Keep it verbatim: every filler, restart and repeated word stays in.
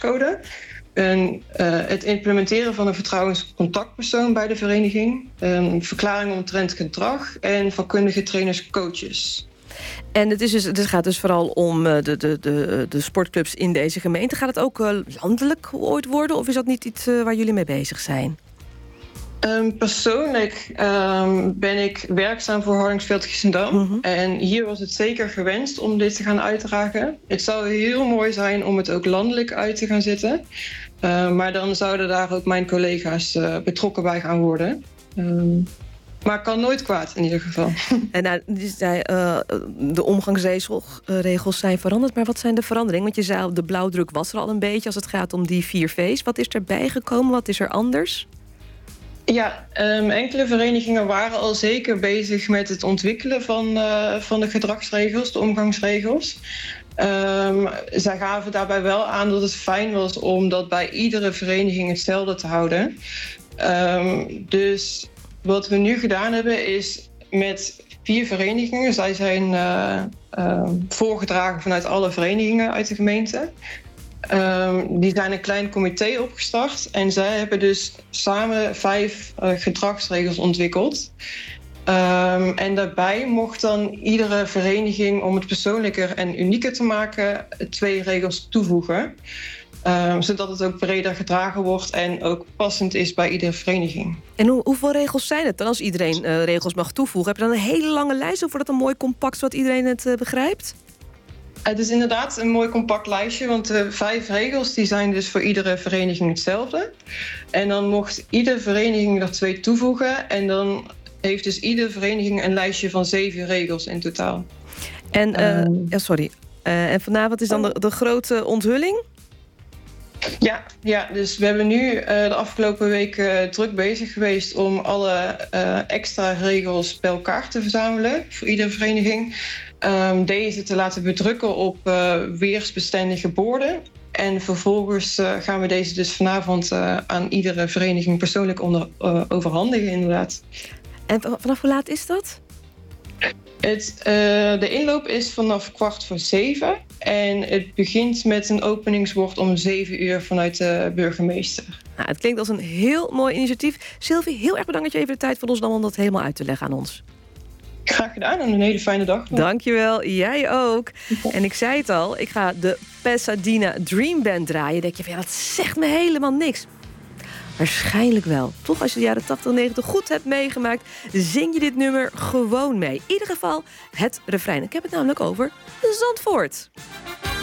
gedragscode. Een, uh, het implementeren van een vertrouwenscontactpersoon bij de vereniging. Een verklaring omtrent gedrag en vakkundige trainers, coaches. En het, is dus, het gaat dus vooral om de, de, de, de sportclubs in deze gemeente. Gaat het ook uh, landelijk ooit worden? Of is dat niet iets uh, waar jullie mee bezig zijn? Um, persoonlijk um, ben ik werkzaam voor Hardingsveld-Giessendam. Mm-hmm. En hier was het zeker gewenst om dit te gaan uitdragen. Het zou heel mooi zijn om het ook landelijk uit te gaan zetten. Uh, maar dan zouden daar ook mijn collega's uh, betrokken bij gaan worden. Um, maar kan nooit kwaad in ieder geval. En nou, uh, de omgangsregels zijn veranderd. Maar wat zijn de veranderingen? Want je zei, de blauwdruk was er al een beetje als het gaat om die vier V's. Wat is erbij gekomen? Wat is er anders? Ja, um, enkele verenigingen waren al zeker bezig met het ontwikkelen van, uh, van de gedragsregels, de omgangsregels. Um, zij gaven daarbij wel aan dat het fijn was om dat bij iedere vereniging hetzelfde te houden. Um, dus wat we nu gedaan hebben is met vier verenigingen. Zij zijn uh, uh, voorgedragen vanuit alle verenigingen uit de gemeente. Um, die zijn een klein comité opgestart en zij hebben dus samen vijf uh, gedragsregels ontwikkeld. Um, en daarbij mocht dan iedere vereniging, om het persoonlijker en unieker te maken, twee regels toevoegen. Um, zodat het ook breder gedragen wordt en ook passend is bij iedere vereniging. En hoe, hoeveel regels zijn het dan als iedereen uh, regels mag toevoegen? Heb je dan een hele lange lijst of wordt het een mooi compact zodat iedereen het uh, begrijpt? Het is inderdaad een mooi compact lijstje, want de vijf regels die zijn dus voor iedere vereniging hetzelfde. En dan mocht iedere vereniging er twee toevoegen en dan heeft dus iedere vereniging een lijstje van zeven regels in totaal. En, uh, um, ja, sorry. Uh, en vanavond is dan de, de grote onthulling? Ja, ja, dus we hebben nu uh, de afgelopen weken uh, druk bezig geweest om alle uh, extra regels bij elkaar te verzamelen voor iedere vereniging. Um, deze te laten bedrukken op uh, weersbestendige borden. En vervolgens uh, gaan we deze dus vanavond uh, aan iedere vereniging persoonlijk onder, uh, overhandigen, inderdaad. En vanaf hoe laat is dat? Het, uh, de inloop is vanaf kwart voor zeven. En het begint met een openingswoord om zeven uur vanuit de burgemeester. Nou, het klinkt als een heel mooi initiatief. Sylvie, heel erg bedankt dat je even de tijd voor ons nam om dat helemaal uit te leggen aan ons. Graag gedaan en een hele fijne dag. Dankjewel, jij ook. En ik zei het al, ik ga de Pasadena Dream Band draaien. Denk je van, ja, dat zegt me helemaal niks. Waarschijnlijk wel. Toch, als je de jaren tachtig, negentig goed hebt meegemaakt, zing je dit nummer gewoon mee. In ieder geval het refrein. Ik heb het namelijk over Zandvoort.